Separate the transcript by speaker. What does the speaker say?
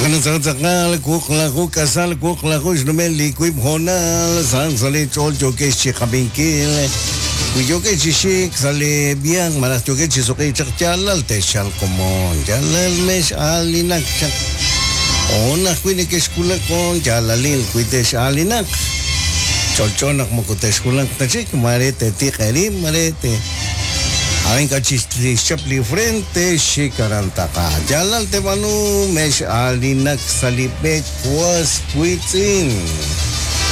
Speaker 1: Sakal kuklaku kasal kuklaku jnumeli kuip honal san sale chol joke chikabingkil kuyoke chishik sale biang malas joke chisoke chakchalal te shal komon jalal mesh alinak chak ona kuine ke skula kon jalalil kuite alinak cholchonak mo kute skula tachik marete ti qari marete Aing kachistri shapli frente shikarantaka. Jalal te manu mesh alinak salipek was kuitin.